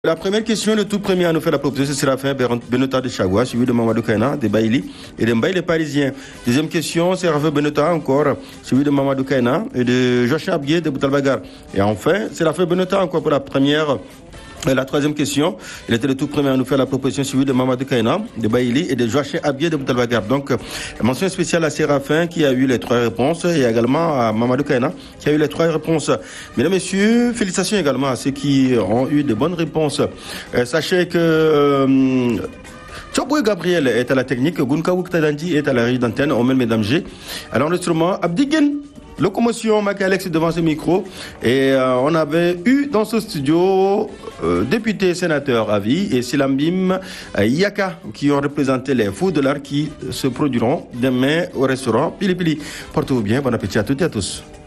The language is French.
La première question, le tout premier à nous faire la proposition, ce sera fait Benota de Chagua, suivi de Mamadou Kaina, de Baïli et de Mbaye les Parisiens. Deuxième question, c'est Raphaël Benota encore, suivi de Mamadou Kaina et de Joachim Abgué de Boutalbagar. Et enfin, c'est Raphaël Benota encore pour la première. La troisième question, il était le tout premier à nous faire la proposition suivie de Mamadou Kaina, de Baïli et de Joachim Abgué de Boutalbagar. Donc, mention spéciale à Séraphin qui a eu les 3 réponses et également à Mamadou Kaina qui a eu les 3 réponses. Mesdames, Messieurs, félicitations également à ceux qui ont eu de bonnes réponses. Sachez que... Tchoboué Gabriel est à la technique, Gunkaouk Tadandi est à la régie d'antenne, on met Mesdames G. À l'enregistrement, Abdigen. Locomotion, Mac Alex devant ce micro. Et on avait eu dans ce studio député, sénateur à vie et Silambim Yaka qui ont représenté les fous de l'art qui se produiront demain au restaurant Pili Pili. Portez-vous bien, bon appétit à toutes et à tous.